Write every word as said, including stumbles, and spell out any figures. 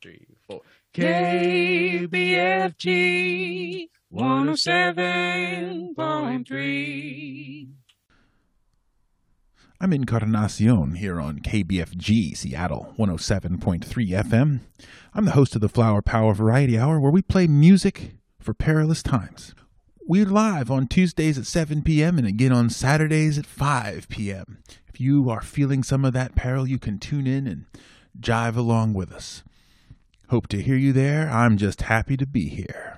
three, four. K B F G one oh seven point three. I'm Encarnacion here on K B F G Seattle one oh seven point three F M. I'm the host of the Flower Power Variety Hour, where we play music for perilous times. We're live on Tuesdays at seven p.m. and again on Saturdays at five p.m. If you are feeling some of that peril, you can tune in and jive along with us. Hope to hear you there. I'm just happy to be here.